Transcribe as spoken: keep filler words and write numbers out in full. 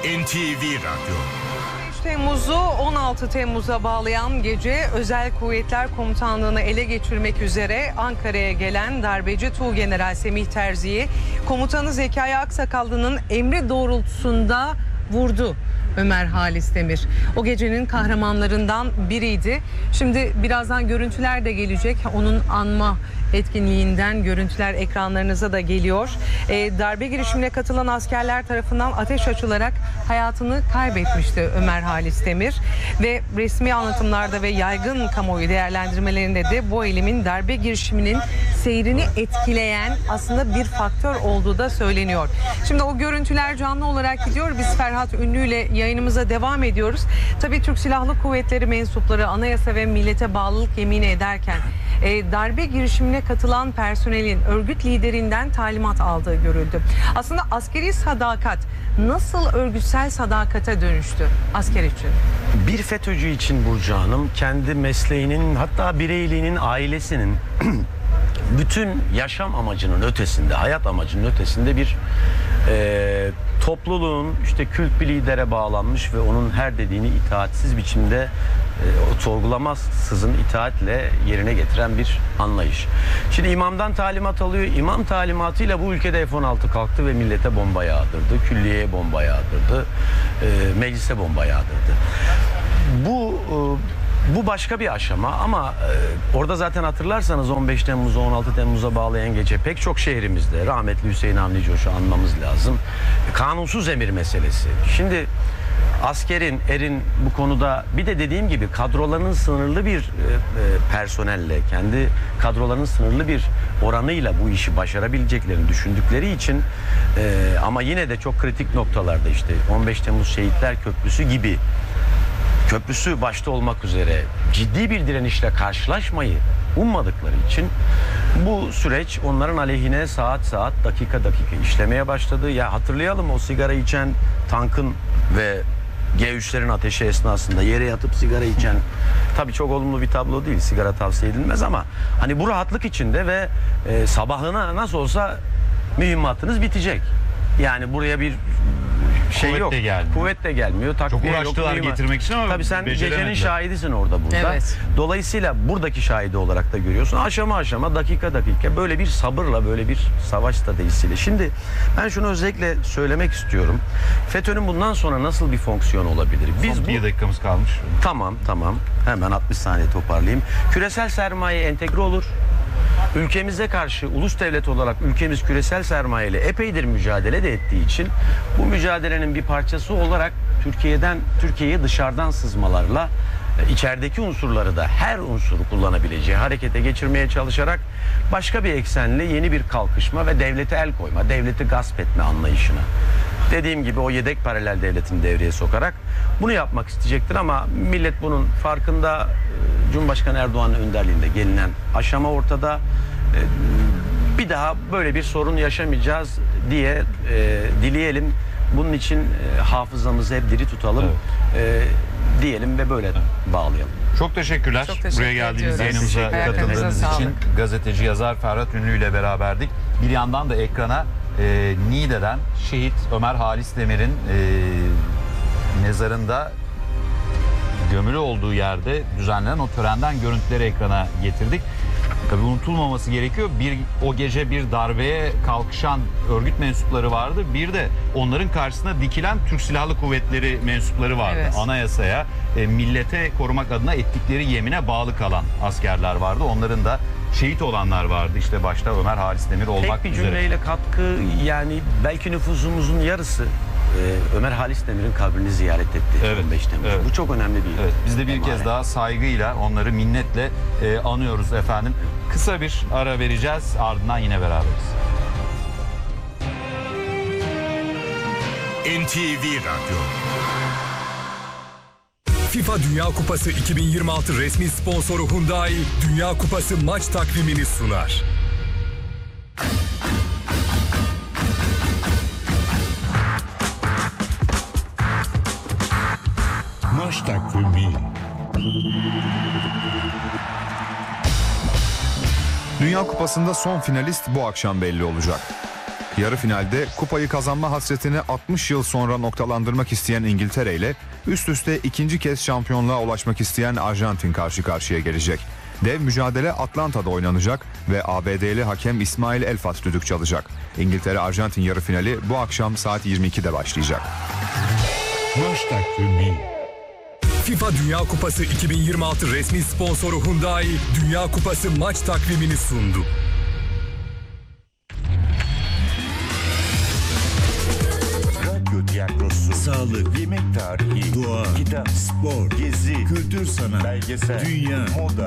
N T V Radyo. Temmuz'u on altı Temmuz'a bağlayan gece Özel Kuvvetler Komutanlığı'nı ele geçirmek üzere Ankara'ya gelen darbeci Tuğgeneral Semih Terzi'yi komutanı Zekai Aksakallı'nın emri doğrultusunda vurdu Ömer Halis Demir. O gecenin kahramanlarından biriydi. Şimdi birazdan görüntüler de gelecek. Onun anma etkinliğinden görüntüler ekranlarınıza da geliyor. E, darbe girişimine katılan askerler tarafından ateş açılarak hayatını kaybetmişti Ömer Halis Demir. Ve resmi anlatımlarda ve yaygın kamuoyu değerlendirmelerinde de bu eylemin darbe girişiminin seyrini etkileyen aslında bir faktör olduğu da söyleniyor. Şimdi o görüntüler canlı olarak gidiyor. Biz Ferhat Ünlü ile yayınımıza devam ediyoruz. Tabii Türk Silahlı Kuvvetleri mensupları anayasa ve millete bağlılık yemini ederken e, darbe girişimine katılan personelin örgüt liderinden talimat aldığı görüldü. Aslında askeri sadakat nasıl örgütsel sadakate dönüştü asker için? Bir FETÖ'cü için Burcu Hanım kendi mesleğinin, hatta bireyliğinin, ailesinin bütün yaşam amacının ötesinde, hayat amacının ötesinde bir e, topluluğun işte kült bir lidere bağlanmış ve onun her dediğini itaatsiz biçimde e, o sorgulamazsızın itaatle yerine getiren bir anlayış. Şimdi imamdan talimat alıyor. İmam talimatıyla bu ülkede F on altı kalktı ve millete bomba yağdırdı. Külliyeye bomba yağdırdı. E, meclise bomba yağdırdı. Bu e, Bu başka bir aşama ama e, orada zaten hatırlarsanız on beş Temmuz'a on altı Temmuz'a bağlayan gece pek çok şehrimizde rahmetli Hüseyin Avni Coş'u anmamız lazım. Kanunsuz emir meselesi. Şimdi askerin, erin bu konuda bir de dediğim gibi kadrolarının sınırlı bir e, e, personelle, kendi kadrolarının sınırlı bir oranıyla bu işi başarabileceklerini düşündükleri için e, ama yine de çok kritik noktalarda işte on beş Temmuz Şehitler Köprüsü gibi köprüsü başta olmak üzere ciddi bir direnişle karşılaşmayı ummadıkları için bu süreç onların aleyhine saat saat, dakika dakika işlemeye başladı. Ya hatırlayalım o sigara içen tankın ve G üçlerin ateşi esnasında yere yatıp sigara içen, tabii çok olumlu bir tablo değil, sigara tavsiye edilmez ama hani bu rahatlık içinde ve e, sabahına nasıl olsa mühimmatınız bitecek. Yani buraya bir şey kuvvet yok. De gelmiyor. Kuvvet de gelmiyor. Çok yok, uğraştılar yok, getirmek için ama tabii sen gecenin şahidisin orada burada. Evet. Dolayısıyla buradaki şahidi olarak da görüyorsun. Aşama aşama, dakika dakika böyle bir sabırla, böyle bir savaş stratejisiyle. Şimdi ben şunu özellikle söylemek istiyorum. FETÖ'nün bundan sonra nasıl bir fonksiyon olabilir? Biz Son bu... bir dakikamız kalmış. Tamam, tamam. Hemen altmış saniye toparlayayım. Küresel sermaye entegre olur. Ülkemize karşı ulus devlet olarak ülkemiz küresel sermaye ile epeydir mücadele de ettiği için bu mücadelenin bir parçası olarak Türkiye'den Türkiye'ye dışarıdan sızmalarla içerideki unsurları da her unsuru kullanabileceği harekete geçirmeye çalışarak başka bir eksenle yeni bir kalkışma ve devlete el koyma, devleti gasp etme anlayışına, dediğim gibi o yedek paralel devletini devreye sokarak bunu yapmak isteyecektir ama millet bunun farkında. Cumhurbaşkanı Erdoğan'ın önderliğinde gelinen aşama ortada. Bir daha böyle bir sorun yaşamayacağız diye e, dileyelim. Bunun için e, hafızamızı hep diri tutalım. Evet. E, diyelim ve böyle bağlayalım. Çok teşekkürler. Çok teşekkür Buraya geldiğiniz, ediyoruz. yayınımıza katıldığınız Ayaklarınıza için. Gazeteci yazar Ferhat Ünlü ile beraberdik. Bir yandan da ekrana e, Niğde'den şehit Ömer Halis Demir'in e, mezarında gömülü olduğu yerde düzenlenen o törenden görüntüleri ekrana getirdik. Tabii unutulmaması gerekiyor. Bir o gece bir darbeye kalkışan örgüt mensupları vardı. Bir de onların karşısına dikilen Türk Silahlı Kuvvetleri mensupları vardı. Evet. Anayasaya, e, millete korumak adına ettikleri yemine bağlı kalan askerler vardı. Onların da şehit olanlar vardı. İşte başta Ömer Halis Demir olmak Tek bir üzere. cümleyle katkı, yani belki nüfusumuzun yarısı Ee, Ömer Halis Demir'in kabrini ziyaret etti. Evet, on beş Temmuz. evet. Bu çok önemli bir Evet, biz de bir emanet. kez daha saygıyla, onları minnetle e, anıyoruz efendim. Kısa bir ara vereceğiz, ardından yine beraberiz. N T V Radyo. FIFA Dünya Kupası iki bin yirmi altı resmi sponsoru Hyundai, Dünya Kupası maç takvimini sunar. Maç takvimi. Dünya Kupası'nda son finalist bu akşam belli olacak. Yarı finalde kupayı kazanma hasretini altmış yıl sonra noktalandırmak isteyen İngiltere ile üst üste ikinci kez şampiyonluğa ulaşmak isteyen Arjantin karşı karşıya gelecek. Dev mücadele Atlanta'da oynanacak ve A B D'li hakem İsmail Elfat düdük çalacak. İngiltere-Arjantin yarı finali bu akşam saat yirmi ikide başlayacak. Maç takvimi. FIFA Dünya Kupası iki bin yirmi altı resmi sponsoru Hyundai, Dünya Kupası maç takvimini sundu. Radyo tiyatrosu, sağlık, yemek tarihi, doğa, kitap, spor, gezi, kültür sanat, belgesel, dünya, moda.